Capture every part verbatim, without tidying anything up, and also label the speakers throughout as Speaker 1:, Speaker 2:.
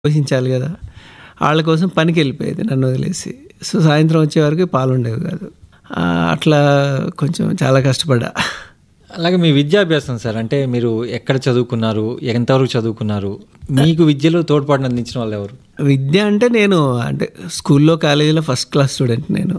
Speaker 1: పోషించాలి కదా, వాళ్ళ కోసం పనికి వెళ్ళిపోయేది నన్ను వదిలేసి. సో సాయంత్రం వచ్చే వరకు పాలు ఉండేవి కాదు. అట్లా కొంచెం చాలా కష్టపడ్డా.
Speaker 2: అలాగే మీ విద్యాభ్యాసం సార్, అంటే మీరు ఎక్కడ చదువుకున్నారు, ఎంతవరకు చదువుకున్నారు, మీకు విద్యలో తోడ్పాటును అందించిన వాళ్ళు ఎవరు?
Speaker 1: విద్య అంటే నేను అంటే స్కూల్లో కాలేజీలో ఫస్ట్ క్లాస్ స్టూడెంట్ నేను.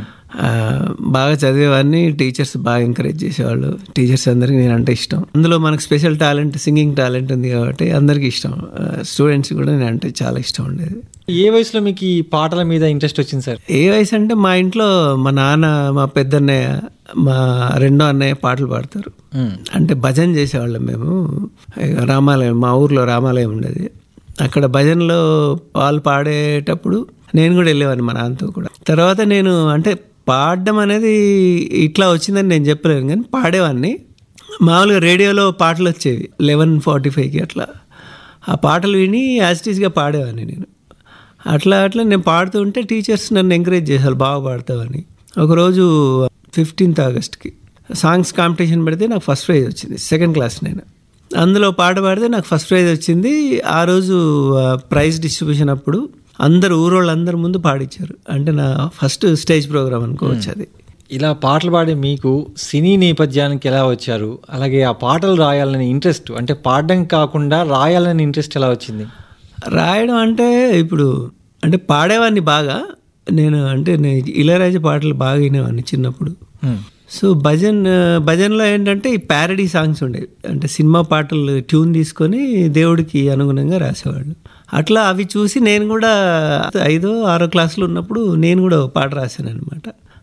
Speaker 1: బాగా చదివేవాడిని, టీచర్స్ బాగా ఎంకరేజ్ చేసేవాళ్ళు. టీచర్స్ అందరికీ నేను అంటే ఇష్టం. అందులో మనకు స్పెషల్ టాలెంట్, సింగింగ్ టాలెంట్ ఉంది కాబట్టి అందరికీ ఇష్టం. స్టూడెంట్స్ కూడా నేను అంటే చాలా ఇష్టం ఉండేది.
Speaker 2: ఏ వయసులో మీకు ఈ పాటల మీద ఇంట్రెస్ట్ వచ్చింది సార్?
Speaker 1: ఏ వయసు అంటే మా ఇంట్లో మా నాన్న, మా పెద్దన్నయ్య, మా రెండో అన్నయ్య పాటలు పాడతారు. అంటే భజన చేసేవాళ్ళం మేము. రామాలయం, మా ఊర్లో రామాలయం ఉండేది. అక్కడ భజనలో వాళ్ళు పాడేటప్పుడు నేను కూడా వెళ్ళేవాడిని మా నాన్నతో కూడా. తర్వాత నేను అంటే పాడడం అనేది ఇట్లా వచ్చిందని నేను చెప్పలేను, కానీ పాడేవాడిని. మామూలుగా రేడియోలో పాటలు వచ్చేవి లెవెన్ ఫార్టీ ఫైవ్కి అట్లా. ఆ పాటలు విని యాజిటీస్గా పాడేవాడిని నేను. అట్లా అట్లా నేను పాడుతూ ఉంటే టీచర్స్ నన్ను ఎంకరేజ్ చేసేవాళ్ళు, బాగా పాడతావని. ఒకరోజు ఫిఫ్టీన్త్ ఆగస్ట్కి సాంగ్స్ కాంపిటీషన్ పెడితే నాకు ఫస్ట్ ప్రైజ్ వచ్చింది. సెకండ్ క్లాస్ నేను. అందులో పాట పాడితే నాకు ఫస్ట్ ప్రైజ్ వచ్చింది. ఆ రోజు ప్రైజ్ డిస్ట్రిబ్యూషన్ అప్పుడు అందరు ఊరోళ్ళందరి ముందు పాడించారు. అంటే నా ఫస్ట్ స్టేజ్ ప్రోగ్రామ్ అనుకోవచ్చు అది.
Speaker 2: ఇలా పాటలు పాడే మీకు సినీ నేపథ్యానికి ఎలా వచ్చారు? అలాగే ఆ పాటలు రాయాలని ఇంట్రెస్ట్, అంటే పాడడం కాకుండా రాయాలని ఇంట్రెస్ట్ ఎలా వచ్చింది?
Speaker 1: రాయడం అంటే ఇప్పుడు అంటే పాడేవాడిని బాగా నేను. అంటే నేను ఇళయరాజా పాటలు బాగా వినేవాడిని చిన్నప్పుడు. సో భజన్ భజన్లో ఏంటంటే ఈ ప్యారడీ సాంగ్స్ ఉండేవి. అంటే సినిమా పాటలు ట్యూన్ తీసుకొని దేవుడికి అనుగుణంగా రాసేవాళ్ళు. అట్లా అవి చూసి నేను కూడా ఐదో ఆరో క్లాసులో ఉన్నప్పుడు నేను కూడా ఒక పాట రాశాను అనమాట.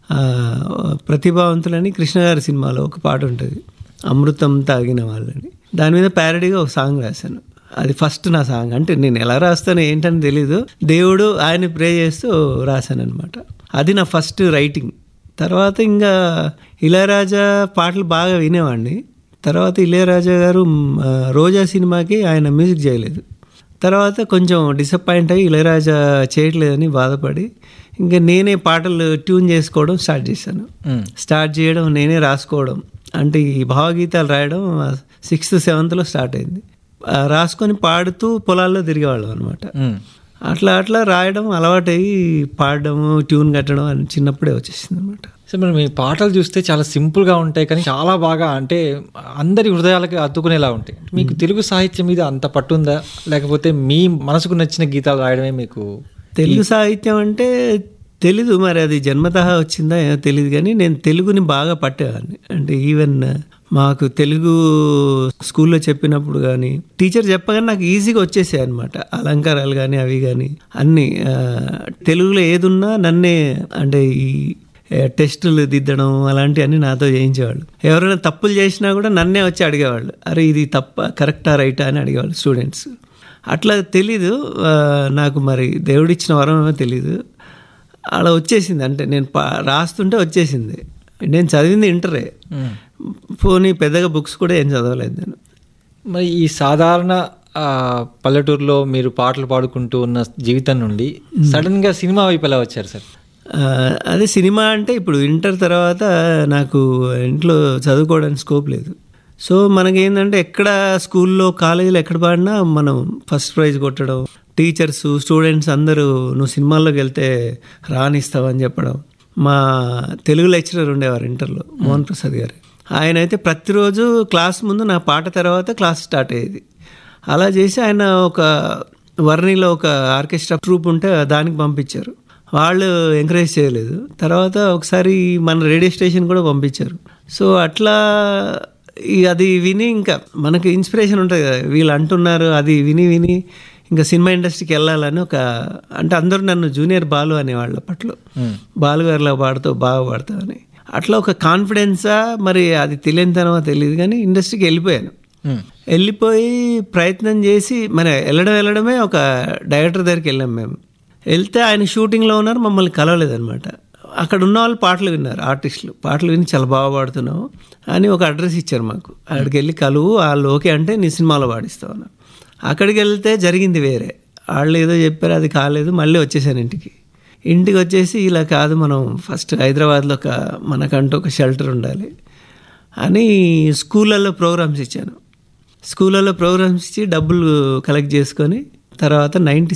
Speaker 1: ప్రతిభావంతులని కృష్ణ గారి సినిమాలో ఒక పాట ఉంటుంది, అమృతం తాగిన వాళ్ళని. దాని మీద ప్యారడీగా ఒక సాంగ్ రాశాను. అది ఫస్ట్ నా సాంగ్. అంటే నేను ఎలా రాస్తాను ఏంటని తెలీదు, దేవుడు ఆయన ప్రే చేస్తూ రాశాను అనమాట. అది నా ఫస్ట్ రైటింగ్. తర్వాత ఇంకా ఇళయరాజా పాటలు బాగా వినేవాడిని. తర్వాత ఇళయరాజా గారు రోజా సినిమాకి ఆయన మ్యూజిక్ చేయలేదు. తర్వాత కొంచెం డిసప్పాయింట్ అయ్యి ఇళయరాజా చేయట్లేదని బాధపడి ఇంకా నేనే పాటలు ట్యూన్ చేసుకోవడం స్టార్ట్ చేశాను. స్టార్ట్ చేయడం, నేనే రాసుకోవడం. అంటే ఈ భావగీతాలు రాయడం సిక్స్త్ సెవెంత్లో స్టార్ట్ అయింది. రాసుకొని పాడుతూ పొలాల్లో తిరిగేవాళ్ళం అనమాట. అట్లా అట్లా రాయడం అలవాటయ్యి పాడడం, ట్యూన్ కట్టడం అని చిన్నప్పుడే వచ్చేసింది అనమాట.
Speaker 2: సో మరి మీ పాటలు చూస్తే చాలా సింపుల్గా ఉంటాయి, కానీ చాలా బాగా అంటే అందరి హృదయాలకు అద్దుకునేలా ఉంటాయి. మీకు తెలుగు సాహిత్యం మీద అంత పట్టుందా, లేకపోతే మీ మనసుకు నచ్చిన గీతాలు రాయడమే మీకు?
Speaker 1: తెలుగు సాహిత్యం అంటే తెలీదు, మరి అది జన్మతహా వచ్చిందా ఏమో తెలియదు, కానీ నేను తెలుగుని బాగా పట్టేవాడిని. అంటే ఈవెన్ మాకు తెలుగు స్కూల్లో చెప్పినప్పుడు కానీ టీచర్ చెప్పగానే నాకు ఈజీగా వచ్చేసాయి అనమాట. అలంకారాలు కానీ అవి కానీ అన్నీ తెలుగులో ఏదున్నా నన్నే అంటే ఈ టెస్టులు దిద్దడం అలాంటివన్నీ నాతో చేయించేవాళ్ళు. ఎవరైనా తప్పులు చేసినా కూడా నన్నే వచ్చి అడిగేవాళ్ళు, అరే ఇది తప్ప కరెక్టా రైటా అని అడిగేవాళ్ళు స్టూడెంట్స్. అట్లా తెలీదు నాకు, మరి దేవుడిచ్చిన వరం ఏమో తెలీదు, అలా వచ్చేసింది. అంటే నేను పా రాస్తుంటే వచ్చేసింది. నేను చదివింది ఇంటరే, పోనీ పెద్దగా బుక్స్ కూడా ఏం చదవలేదు నేను.
Speaker 2: మరి ఈ సాధారణ పల్లెటూరులో మీరు పాటలు పాడుకుంటూ ఉన్న జీవితం నుండి సడన్గా సినిమా వైపు ఎలా వచ్చారు సార్?
Speaker 1: అదే సినిమా అంటే ఇప్పుడు ఇంటర్ తర్వాత నాకు ఇంట్లో చదువుకోవడానికి స్కోప్ లేదు. సో మనకేంటంటే ఎక్కడ స్కూల్లో కాలేజీలో ఎక్కడ పాడినా మనం ఫస్ట్ ప్రైజ్ కొట్టడం, టీచర్స్ స్టూడెంట్స్ అందరూ నువ్వు సినిమాల్లోకి వెళ్తే రానిస్తావని చెప్పడం. మా తెలుగు లెక్చరర్ ఉండేవారు ఇంటర్లో, మోహన్ ప్రసాద్ గారు. ఆయన అయితే ప్రతిరోజు క్లాస్ ముందు నా పాట తర్వాత క్లాస్ స్టార్ట్ అయ్యేది. అలా చేసి ఆయన ఒక వర్ణిలో ఒక ఆర్కెస్ట్రా ట్రూప్ ఉంటే దానికి పంపించారు. వాళ్ళు ఎంకరేజ్ చేయలేదు. తర్వాత ఒకసారి మన రేడియో స్టేషన్ కూడా పంపించారు. సో అట్లా అది విని ఇంకా మనకు ఇన్స్పిరేషన్ ఉంటుంది కదా, వీళ్ళు అంటున్నారు అది విని విని ఇంకా సినిమా ఇండస్ట్రీకి వెళ్ళాలని ఒక, అంటే అందరూ నన్ను జూనియర్ బాలు అనేవాళ్ళు అప్పట్లో, బాలు గారిలా పాడుతావు బాగా పాడతావు అని. అట్లా ఒక కాన్ఫిడెన్సా మరి అది తెలియనితనమో తెలియదు, కానీ ఇండస్ట్రీకి వెళ్ళిపోయాను. వెళ్ళిపోయి ప్రయత్నం చేసి మరి వెళ్ళడం వెళ్ళడమే ఒక డైరెక్టర్ దగ్గరికి వెళ్ళాం మేము. వెళ్తే ఆయన షూటింగ్లో ఉన్నారు, మమ్మల్ని కలవలేదనమాట. అక్కడ ఉన్న వాళ్ళు పాటలు విన్నారు, ఆర్టిస్టులు పాటలు విని చాలా బాగా పాడుతున్నావు అని ఒక అడ్రస్ ఇచ్చారు మాకు. అక్కడికి వెళ్ళి కలువు, వాళ్ళు ఓకే అంటే నీ సినిమాలో పాడిస్తావు అన్నారు. అక్కడికి వెళ్తే జరిగింది వేరే, వాళ్ళు ఏదో చెప్పారు, అది కాలేదు. మళ్ళీ వచ్చేసాను ఇంటికి. ఇంటికి వచ్చేసి ఇలా కాదు, మనం ఫస్ట్ హైదరాబాద్లో ఒక మనకంటూ ఒక షెల్టర్ ఉండాలి అని స్కూళ్ళల్లో ప్రోగ్రామ్స్ ఇచ్చాను. స్కూళ్ళల్లో ప్రోగ్రామ్స్ ఇచ్చి డబ్బులు కలెక్ట్ చేసుకొని తర్వాత నైంటీ